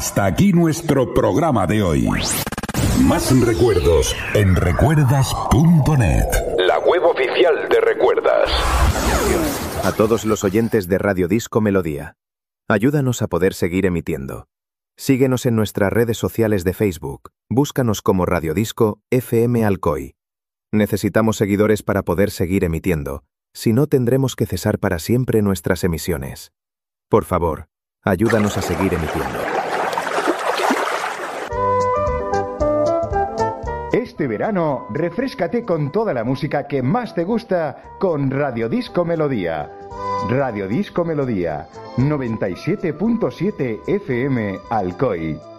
Hasta aquí nuestro programa de hoy. Más recuerdos en recuerdas.net, la web oficial de Recuerdas. A todos los oyentes de Radio Disco Melodía, ayúdanos a poder seguir emitiendo. Síguenos en nuestras redes sociales de Facebook. Búscanos como Radio Disco FM Alcoy. Necesitamos seguidores para poder seguir emitiendo. Si no, tendremos que cesar para siempre nuestras emisiones. Por favor, ayúdanos a seguir emitiendo. Este verano, refréscate con toda la música que más te gusta con Radio Disco Melodía. Radio Disco Melodía, 97.7 FM Alcoy.